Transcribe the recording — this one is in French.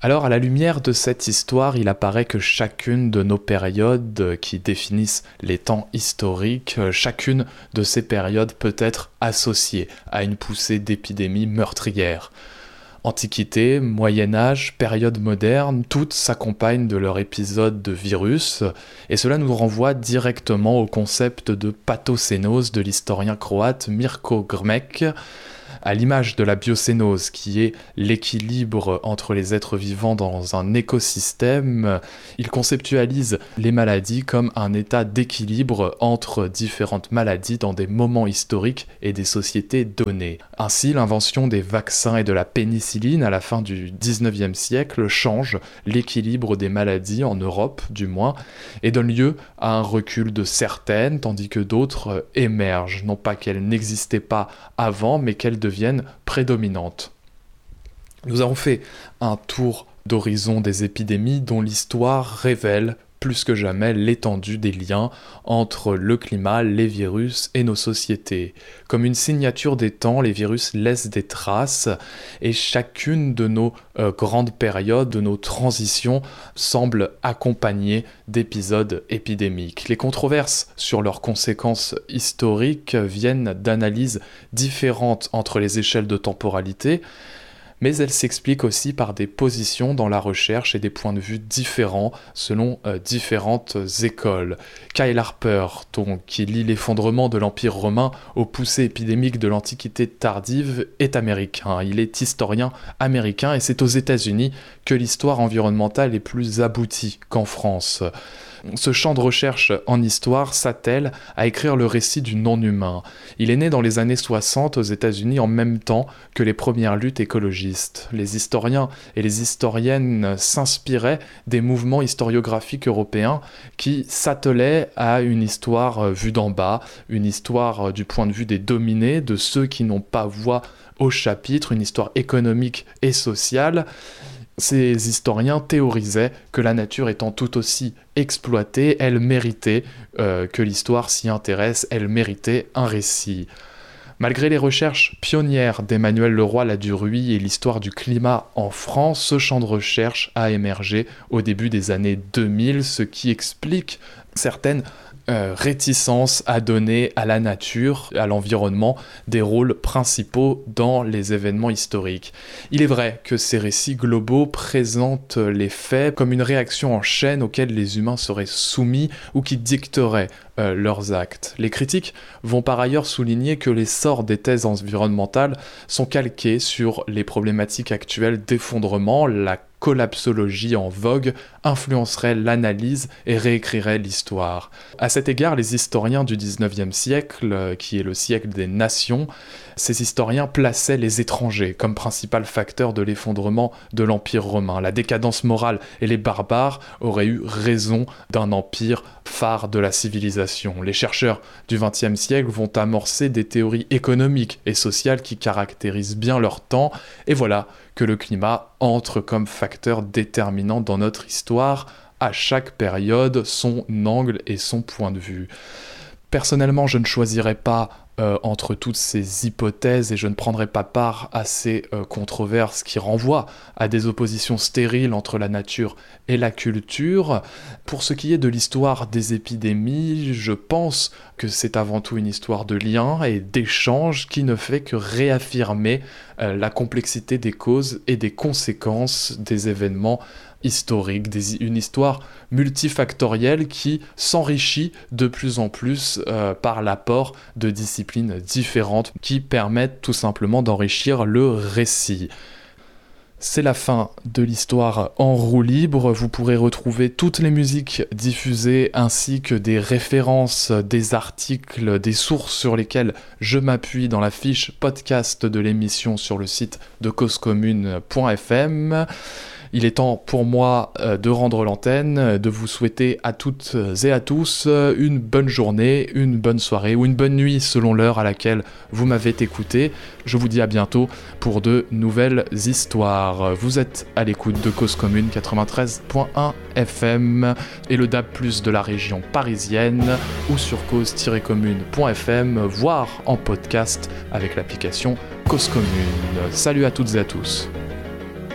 Alors, à la lumière de cette histoire, il apparaît que chacune de nos périodes qui définissent les temps historiques, chacune de ces périodes peut être associée à une poussée d'épidémies meurtrières. Antiquité, Moyen-Âge, période moderne, toutes s'accompagnent de leur épisode de virus, et cela nous renvoie directement au concept de pathocénose de l'historien croate Mirko Grmek, à l'image de la biocénose, qui est l'équilibre entre les êtres vivants dans un écosystème. Il conceptualise les maladies comme un état d'équilibre entre différentes maladies dans des moments historiques et des sociétés données. Ainsi, l'invention des vaccins et de la pénicilline à la fin du 19e siècle change l'équilibre des maladies en Europe, du moins, et donne lieu à un recul de certaines, tandis que d'autres émergent. Non pas qu'elles n'existaient pas avant, mais qu'elles deviennent prédominantes. Nous avons fait un tour d'horizon des épidémies dont l'histoire révèle plus que jamais l'étendue des liens entre le climat, les virus et nos sociétés. Comme une signature des temps, les virus laissent des traces et chacune de nos grandes périodes, de nos transitions, semble accompagnée d'épisodes épidémiques. Les controverses sur leurs conséquences historiques viennent d'analyses différentes entre les échelles de temporalité, mais elle s'explique aussi par des positions dans la recherche et des points de vue différents selon différentes écoles. Kyle Harper, qui lie l'effondrement de l'Empire romain aux poussées épidémiques de l'Antiquité tardive, est américain. Il est historien américain et c'est aux États-Unis que l'histoire environnementale est plus aboutie qu'en France. Ce champ de recherche en histoire s'attelle à écrire le récit du non-humain. Il est né dans les années 60 aux États-Unis en même temps que les premières luttes écologistes. Les historiens et les historiennes s'inspiraient des mouvements historiographiques européens qui s'attelaient à une histoire vue d'en bas, une histoire du point de vue des dominés, de ceux qui n'ont pas voix au chapitre, une histoire économique et sociale. Ces historiens théorisaient que la nature étant tout aussi exploitée, elle méritait que l'histoire s'y intéresse, elle méritait un récit. Malgré les recherches pionnières d'Emmanuel Leroy-Laduruy et l'histoire du climat en France, ce champ de recherche a émergé au début des années 2000, ce qui explique certaines réticence à donner à la nature, à l'environnement, des rôles principaux dans les événements historiques. Il est vrai que ces récits globaux présentent les faits comme une réaction en chaîne auxquelles les humains seraient soumis ou qui dicteraient leurs actes. Les critiques vont par ailleurs souligner que l'essor des thèses environnementales sont calqués sur les problématiques actuelles d'effondrement. La collapsologie en vogue influencerait l'analyse et réécrirait l'histoire. À cet égard, les historiens du 19e siècle, qui est le siècle des nations, ces historiens plaçaient les étrangers comme principal facteur de l'effondrement de l'Empire romain. La décadence morale et les barbares auraient eu raison d'un empire phare de la civilisation. Les chercheurs du XXe siècle vont amorcer des théories économiques et sociales qui caractérisent bien leur temps, et voilà que le climat entre comme facteur déterminant dans notre histoire, à chaque période, son angle et son point de vue. Personnellement, je ne choisirais pas entre toutes ces hypothèses et je ne prendrai pas part à ces controverses qui renvoient à des oppositions stériles entre la nature et la culture. Pour ce qui est de l'histoire des épidémies, je pense que c'est avant tout une histoire de liens et d'échanges qui ne fait que réaffirmer la complexité des causes et des conséquences des événements historique, une histoire multifactorielle qui s'enrichit de plus en plus par l'apport de disciplines différentes qui permettent tout simplement d'enrichir le récit. C'est la fin de l'histoire en roue libre. Vous pourrez retrouver toutes les musiques diffusées ainsi que des références, des articles, des sources sur lesquelles je m'appuie dans la fiche podcast de l'émission sur le site de causecommune.fm. Il est temps pour moi de rendre l'antenne, de vous souhaiter à toutes et à tous une bonne journée, une bonne soirée ou une bonne nuit selon l'heure à laquelle vous m'avez écouté. Je vous dis à bientôt pour de nouvelles histoires. Vous êtes à l'écoute de Cause Commune 93.1 FM et le DAB+ de la région parisienne ou sur cause-commune.fm, voire en podcast avec l'application Cause Commune. Salut à toutes et à tous.